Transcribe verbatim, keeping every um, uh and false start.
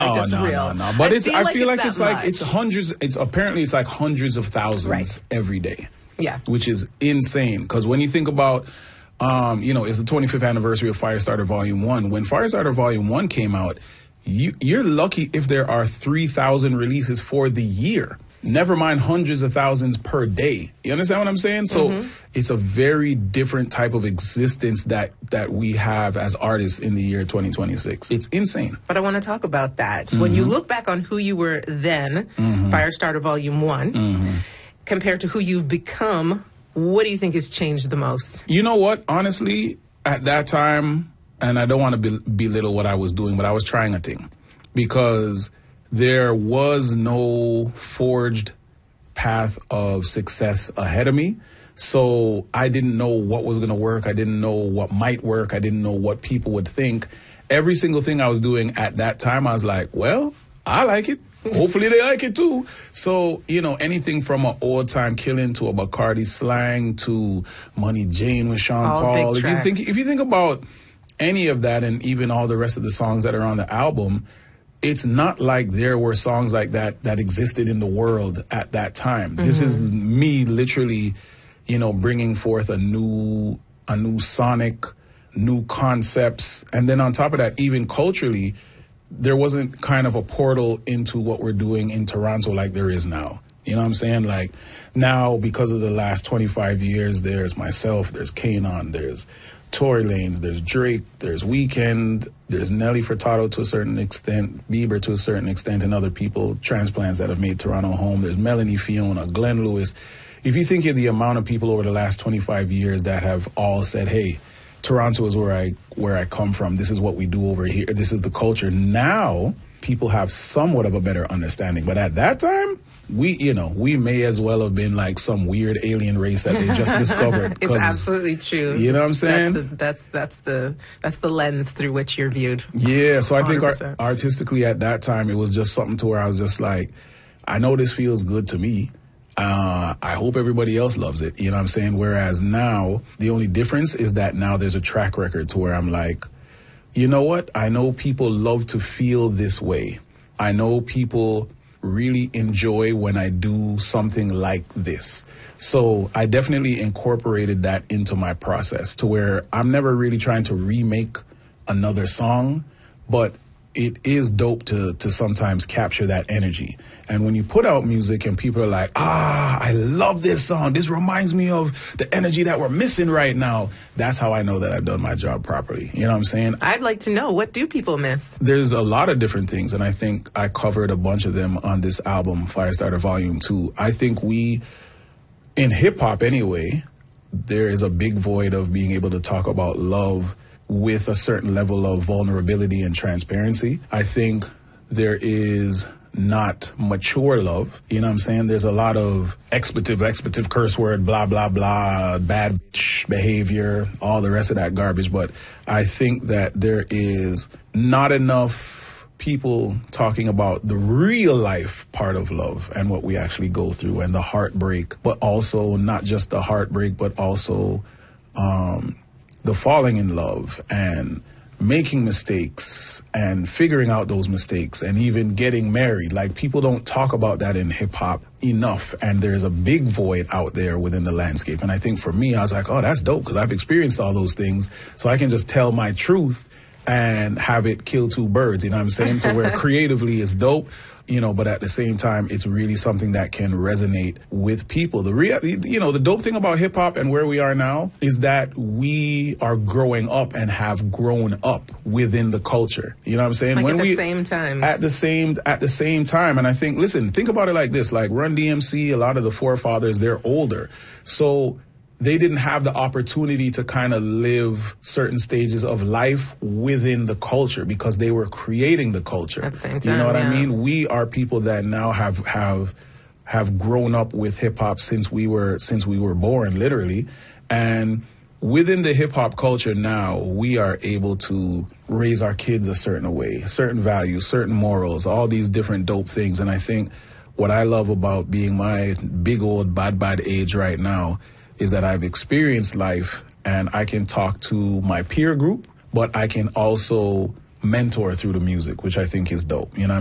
Like oh it's no, real. no, no! But I it's feel I like feel it's like it's that like much. it's hundreds. It's apparently it's like hundreds of thousands Right. every day. Yeah. Which is insane. Because when you think about, um, you know, it's the twenty-fifth anniversary of Firestarter Volume One. When Firestarter Volume One came out, you you're lucky if there are three thousand releases for the year. Never mind hundreds of thousands per day. You understand what I'm saying? So Mm-hmm. it's a very different type of existence that that we have as artists in the year twenty twenty-six. It's insane. But I want to talk about that. So when you look back on who you were then, Firestarter Volume One, compared to who you've become, what do you think has changed the most? You know what? Honestly, at that time, and I don't want to be, belittle what I was doing, but I was trying a thing because there was no forged path of success ahead of me. So I didn't know what was going to work. I didn't know what might work. I didn't know what people would think. Every single thing I was doing at that time, I was like, well, I like it. Hopefully they like it too. So, you know, anything from an old time killing to a Bacardi slang to Money Jane with Sean All Paul. big If you tracks. think if you think about any of that and even all the rest of the songs that are on the album, it's not like there were songs like that that existed in the world at that time. Mm-hmm. This is me literally, you know, bringing forth a new a new sonic, new concepts. And then on top of that, even culturally, there wasn't kind of a portal into what we're doing in Toronto like there is now. You know what I'm saying? Like now, because of the last twenty-five years, there's myself, there's Kanon, there's Tory Lanez, there's Drake, there's Weeknd, there's Nelly Furtado to a certain extent, Bieber to a certain extent, and other people, transplants that have made Toronto home. There's Melanie Fiona, Glenn Lewis. If you think of the amount of people over the last twenty-five years that have all said, hey, Toronto is where I where I come from. This is what we do over here. This is the culture. Now, people have somewhat of a better understanding. But at that time, we, you know, we may as well have been like some weird alien race that they just discovered. It's absolutely true. You know what I'm saying? That's the, that's that's the that's the lens through which you're viewed. Yeah. So I think one hundred art- percent. artistically at that time, it was just something to where I was just like, I know this feels good to me. Uh, I hope everybody else loves it. You know what I'm saying? Whereas now, the only difference is that now there's a track record to where I'm like, you know what? I know people love to feel this way. I know people really enjoy when I do something like this. So I definitely incorporated that into my process to where I'm never really trying to remake another song, but it is dope to to sometimes capture that energy. And when you put out music and people are like, ah, I love this song. This reminds me of the energy that we're missing right now. That's how I know that I've done my job properly. You know what I'm saying? I'd like to know, what do people miss? There's a lot of different things, and I think I covered a bunch of them on this album, Firestarter Volume two. I think we, in hip-hop anyway, there is a big void of being able to talk about love with a certain level of vulnerability and transparency. I think there is not mature love. You know what I'm saying? There's a lot of expletive, expletive, curse word, blah, blah, blah, bad bitch behavior, all the rest of that garbage. But I think that there is not enough people talking about the real life part of love and what we actually go through and the heartbreak, but also not just the heartbreak, but also um, the falling in love and making mistakes and figuring out those mistakes and even getting married. Like, people don't talk about that in hip hop enough, and there's a big void out there within the landscape. And I think for me, I was like, oh, that's dope, because I've experienced all those things, so I can just tell my truth and have it kill two birds, you know what I'm saying? To where creatively it's dope, you know, but at the same time, it's really something that can resonate with people. The real, you know, the dope thing about hip hop and where we are now is that we are growing up and have grown up within the culture. You know what I'm saying? Like when at the we, same time. At the same, at the same time. And I think, listen, think about it like this, like Run D M C, a lot of the forefathers, they're older. So they didn't have the opportunity to kind of live certain stages of life within the culture because they were creating the culture. At the same time, you know what yeah. I mean? We are people that now have have have grown up with hip hop since we were since we were born, literally. And within the hip hop culture now, we are able to raise our kids a certain way, certain values, certain morals, all these different dope things. And I think what I love about being my big old bad bad age right now is that I've experienced life and I can talk to my peer group, but I can also mentor through the music, which I think is dope. You know what